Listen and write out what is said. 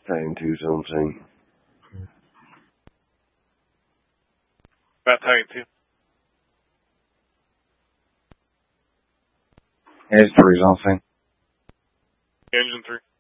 Titan 2 something. About Titan 2. Edge 3 something. Engine 3.